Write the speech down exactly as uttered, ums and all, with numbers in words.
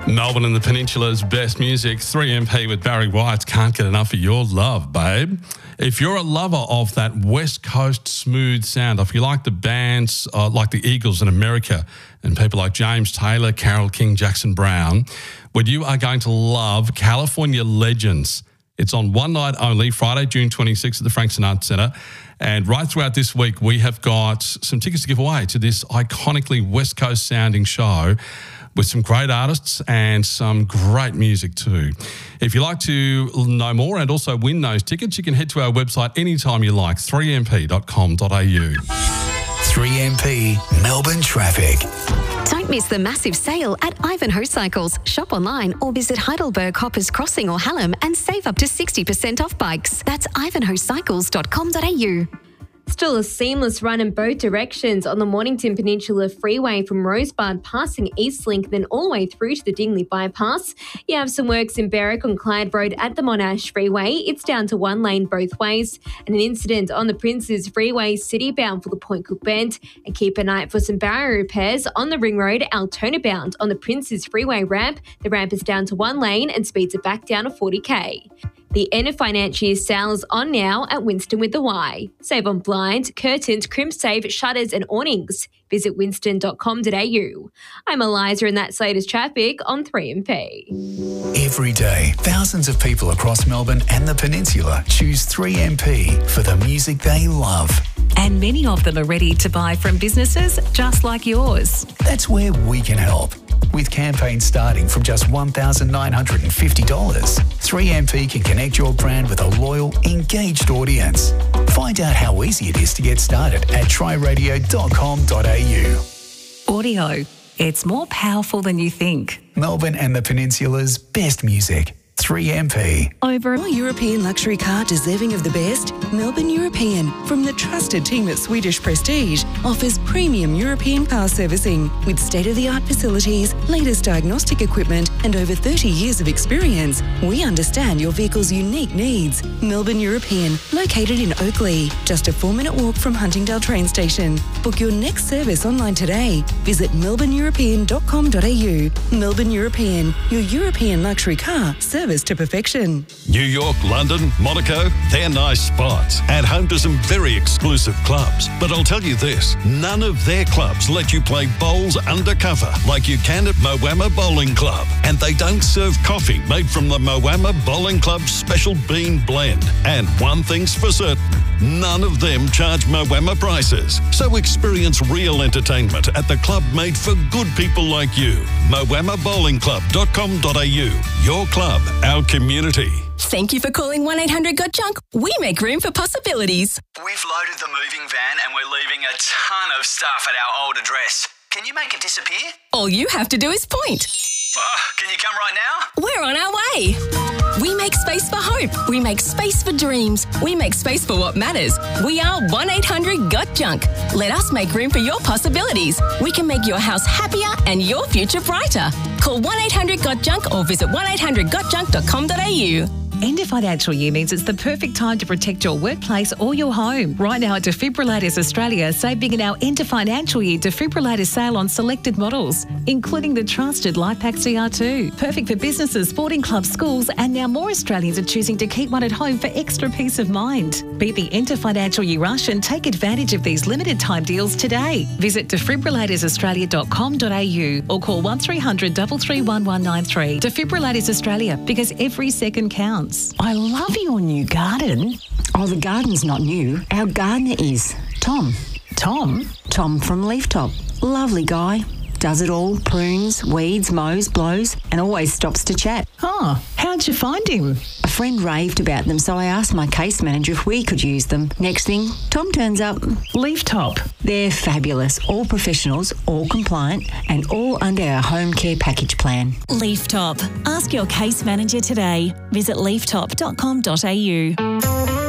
Melbourne and the Peninsula's best music, three M P with Barry White. Can't get enough of your love, babe. If you're a lover of that West Coast smooth sound, if you like the bands uh, like the Eagles in America and people like James Taylor, Carole King, Jackson Browne, well, you are going to love California Legends. It's on one night only, Friday, June twenty-sixth at the Frank Sinatra Centre. And right throughout this week, we have got some tickets to give away to this iconically West Coast sounding show with some great artists and some great music too. If you'd like to know more and also win those tickets, you can head to our website anytime you like, three m p dot com dot a u. three M P Melbourne traffic. Don't miss the massive sale at Ivanhoe Cycles. Shop online or visit Heidelberg, Hoppers Crossing or Hallam and save up to sixty percent off bikes. That's ivanhoe cycles dot com dot a u. Still a seamless run in both directions on the Mornington Peninsula Freeway from Rosebud passing Eastlink, then all the way through to the Dingley Bypass. You have some works in Berwick on Clyde Road at the Monash Freeway. It's down to one lane both ways. And an incident on the Princes Freeway city bound for the Point Cook Bend. And keep an eye out for some barrier repairs on the Ring Road Altona bound on the Princes Freeway ramp. The ramp is down to one lane and speeds are back down to forty k. The end of financial year sale is on now at Winston with the Y. Save on blinds, curtains, crimp save, shutters and awnings. Visit winston dot com dot a u. I'm Eliza and that's latest traffic on three M P. Every day, thousands of people across Melbourne and the Peninsula choose three M P for the music they love. And many of them are ready to buy from businesses just like yours. That's where we can help. With campaigns starting from just one thousand nine hundred fifty dollars, three M P can connect your brand with a loyal, engaged audience. Find out how easy it is to get started at try radio dot com dot a u. Audio. It's more powerful than you think. Melbourne and the Peninsula's best music. three M P. Over a European luxury car deserving of the best, Melbourne European, from the trusted team at Swedish Prestige, offers premium European car servicing with state-of-the-art facilities, latest diagnostic equipment and over thirty years of experience. We understand your vehicle's unique needs. Melbourne European, located in Oakley, just a four-minute walk from Huntingdale train station. Book your next service online today. Visit melbourne european dot com dot a u. Melbourne European, your European luxury car service to perfection. New York, London, Monaco, they're nice spots and home to some very exclusive clubs. But I'll tell you this, none of their clubs let you play bowls undercover like you can at Moama Bowling Club. And they don't serve coffee made from the Moama Bowling Club's special bean blend. And one thing's for certain, none of them charge Moama prices. So experience real entertainment at the club made for good people like you. moama bowling club dot com dot a u. Your club, our community. Thank you for calling one eight hundred got junk. We make room for possibilities. We've loaded the moving van and we're leaving a ton of stuff at our old address. Can you make it disappear? All you have to do is point. Oh, can you come right now? We're on our way. We make space for hope. We make space for dreams. We make space for what matters. We are one eight hundred got junk. Let us make room for your possibilities. We can make your house happier and your future brighter. Call one eight hundred got junk or visit one eight hundred got junk dot com dot a u. End of financial year means it's the perfect time to protect your workplace or your home. Right now at Defibrillators Australia, save big in our end of financial year defibrillator sale on selected models, including the trusted LifePak C R two. Perfect for businesses, sporting clubs, schools, and now more Australians are choosing to keep one at home for extra peace of mind. Beat the end of financial year rush and take advantage of these limited time deals today. Visit defibrillators australia dot com dot a u or call one three hundred three three one one nine three. Defibrillators Australia, because every second counts. I love your new garden. Oh, the garden's not new. Our gardener is. Tom. Tom? Tom from Leaftop. Lovely guy. Does it all. Prunes, weeds, mows, blows, and always stops to chat. Oh, how'd you find him? A friend raved about them, so I asked my case manager if we could use them. Next thing, Tom turns up. Leaftop. They're fabulous. All professionals, all compliant, and all under our home care package plan. Leaftop. Ask your case manager today. Visit leaftop dot com dot a u.